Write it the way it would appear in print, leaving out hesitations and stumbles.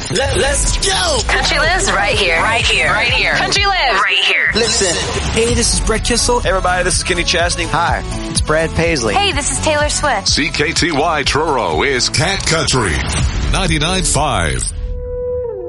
Let's go! Country lives right here. Right here. Right here. Country lives right here. Listen. Hey, this is Brett Kissel. Hey, everybody, this is Kenny Chesney. Hi, it's Brad Paisley. Hey, this is Taylor Swift. CKTY Truro is Cat Country 99.5.